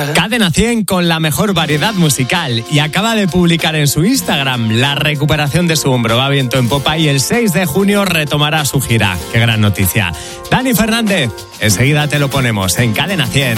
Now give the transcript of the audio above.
Cadena 100 con la mejor variedad musical y acaba de publicar en su Instagram la recuperación de su hombro. Va viento en popa y el 6 de junio retomará su gira. ¡Qué gran noticia! Dani Fernández, enseguida te lo ponemos en Cadena 100.